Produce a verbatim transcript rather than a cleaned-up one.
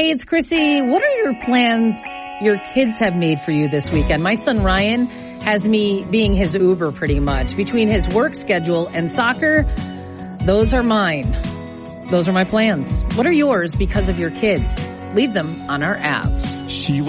Hey, it's Chrissy. What are your plans your kids have made for you this weekend? My son Ryan has me being his Uber pretty much. Between his work schedule and soccer, those are mine. Those are my plans. What are yours because of your kids? Leave them on our app. She